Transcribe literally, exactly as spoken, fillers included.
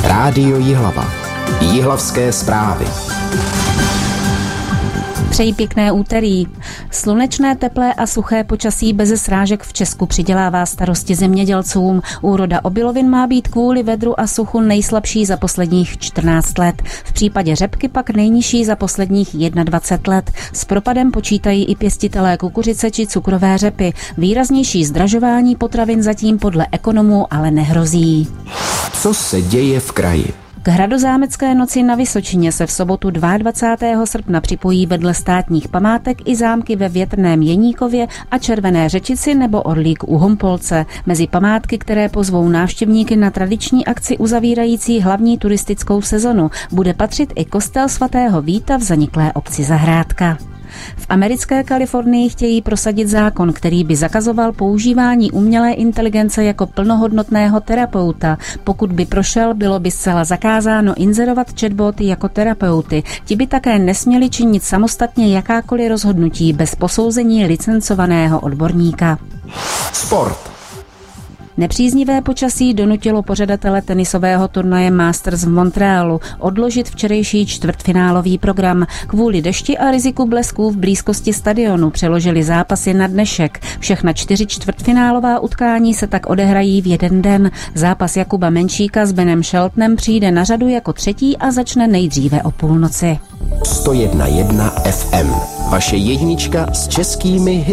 Rádio Jihlava. Jihlavské zprávy. Přeji pěkné úterý. Slunečné, teplé a suché počasí beze srážek v Česku přidělává starosti zemědělcům. Úroda obilovin má být kvůli vedru a suchu nejslabší za posledních čtrnáct let. V případě řepky pak nejnižší za posledních dvacet jedna let. S propadem počítají i pěstitelé kukuřice či cukrové řepy. Výraznější zdražování potravin zatím podle ekonomů ale nehrozí. Co se děje v kraji? K Hradozámecké noci na Vysočině se v sobotu dvacátého druhého srpna připojí vedle státních památek i zámky ve Větrném Jeníkově a Červené Řečici nebo Orlík u Humpolce. Mezi památky, které pozvou návštěvníky na tradiční akci uzavírající hlavní turistickou sezonu, bude patřit i kostel svatého Víta v zaniklé obci Zahrádka. V americké Kalifornii chtějí prosadit zákon, který by zakazoval používání umělé inteligence jako plnohodnotného terapeuta. Pokud by prošel, bylo by zcela zakázáno inzerovat chatboty jako terapeuty. Ti by také nesměli činit samostatně jakákoliv rozhodnutí bez posouzení licencovaného odborníka. Sport. Nepříznivé počasí donutilo pořadatele tenisového turnaje Masters v Montrealu odložit včerejší čtvrtfinálový program. Kvůli dešti a riziku blesků v blízkosti stadionu přeložili zápasy na dnešek. Všechna čtyři čtvrtfinálová utkání se tak odehrají v jeden den. Zápas Jakuba Menšíka s Benem Sheltonem přijde na řadu jako třetí a začne nejdříve o půlnoci. sto jedna celá jedna ef em. Vaše jednička s českými hity.